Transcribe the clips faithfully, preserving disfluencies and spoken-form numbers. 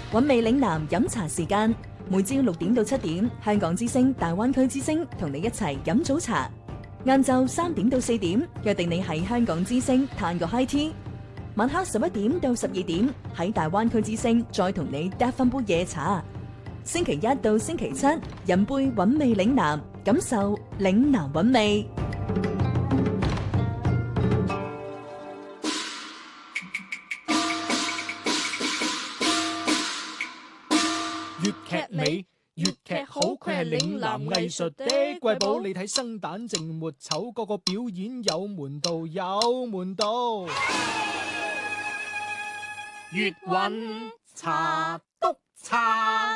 韻味嶺南飲茶時間，每朝六點到七點，香港之聲、大灣區之聲同你一齊飲早茶。晏晝三點到四點，約定你喺香港之聲嘆個 high tea。晚黑十一點到十二點，喺大灣區之聲再同你嗒翻杯夜茶。星期一到星期七，飲杯韻味嶺南，感受嶺南韻味。 粵劇美，粵劇好，佢係嶺南藝術的瑰寶。你睇生旦淨末丑，個個表演有門道，有門道。粵韻茶督撐。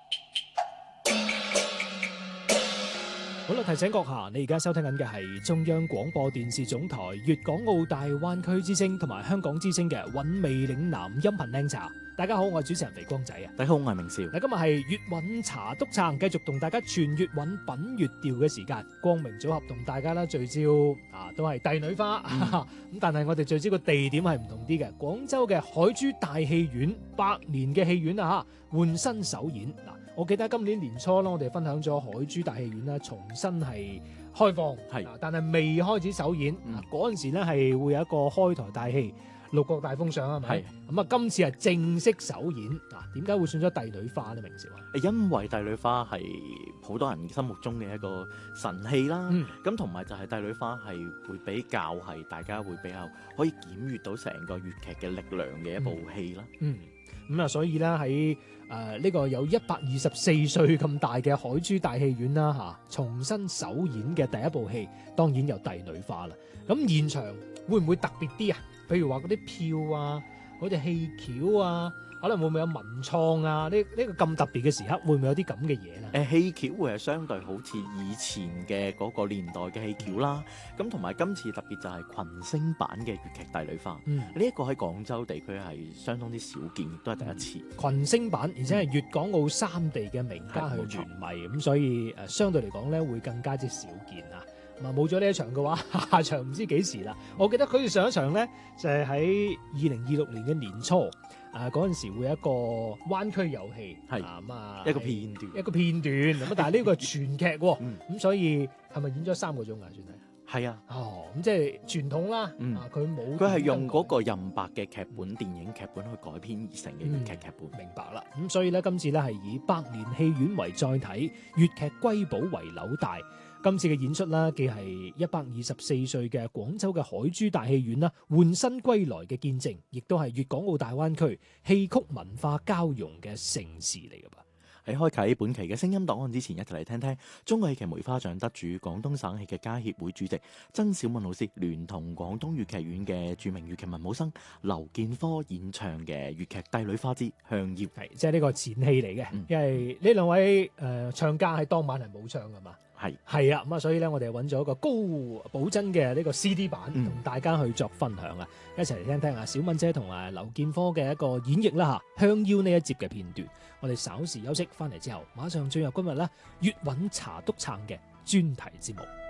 好啦，提醒閣下，你而家收聽緊嘅係中央廣播電視總台粵港澳大灣區之聲同埋香港之聲嘅韻味嶺南音頻靚茶。大家好，我係主持人肥光仔啊！ 大家好，我係明少。 嗱，今日係粵韻茶督撐，繼續同大家傳粵韻品粵調嘅時間。光明組合同大家啦聚焦啊，都係帝女花咁，嗯、但係我哋聚焦個地點係唔同啲嘅。廣州嘅海珠大戲院，百年嘅戲院啊嚇，換新首演嗱。我記得今年年初啦，我哋分享咗海珠大戲院啦，重新係開放，係，但係未開始首演。嗰陣、嗯、時咧係會有一個開台大戲。六國大封相係咪？咁啊，今次係正式首演嗱。點解會選咗帝女花呢？明少啊， 因為帝女花係好多人心目中嘅一個神戲啦。咁同埋就係帝女花係會比較係大家會比較可以檢閲到成個粵劇嘅力量嘅一部戲啦。嗯，咁啊、嗯，所以咧喺誒呢個有一百二十四歲咁大嘅海珠大戲院啦嚇、啊，重新首演嘅第一部戲，當然有帝女花啦。咁現場會唔會特別啲啊？譬如話嗰啲票啊，嗰隻戲橋啊，可能會唔會有文創啊？呢、呢、呢個咁特別嘅時刻，會唔會有啲咁嘅嘢咧？誒戲橋會係相對好似以前嘅嗰個年代嘅戲橋啦。咁同埋今次特別就係群星版嘅粵劇帝女花。呢一、嗯、個喺廣州地區係相當之少見，亦都係第一次。群星版，而且係粵港澳三地嘅名家去聯袂，咁所以誒相對嚟講咧會更加之少見啊。咁冇咗呢一場嘅話，下場唔知幾時啦。我記得佢哋上一場咧，就係喺二零二六年嘅年初，啊嗰陣時會有一個灣區遊戲，係咁啊一個片段，一個片段咁啊。但係呢個係全劇喎，咁、嗯、所以係咪演咗三個鐘啊？算係。係啊，哦咁即係傳統啦。嗯，佢冇佢係用嗰個任白嘅劇本、電影劇本去改編而成嘅粵劇劇本。嗯、明白啦。咁所以咧，今次咧係以百年戲院為載體，粵劇瑰寶為紐帶。今次嘅演出啦，既係一百二十四歲嘅廣州嘅海珠大戲院啦，換新歸來嘅見證，亦都係粵港澳大灣區戲曲文化交融嘅盛事嚟噶噃。喺開啟本期嘅聲音檔案之前，一齊嚟聽聽中國戲劇梅花獎得主、廣東省戲劇家協會主席曾小敏老師聯同廣東粵劇院嘅著名粵劇文武生劉建科演唱嘅粵劇《帝女花之向葉》，係即係呢個前戲嚟嘅，嗯、因為呢兩位誒、呃、唱家喺當晚係冇唱噶嘛。係係啊，咁啊，所以咧，我哋揾咗一個高保真嘅呢個 C D 版，同、嗯、大家去作分享啊！一齊嚟聽聽啊，小敏姐同埋劉建科嘅一個演繹啦嚇，香腰呢一節嘅片段。我哋稍時休息，翻嚟之後，馬上進入今日咧粵韻茶督撐嘅專題節目。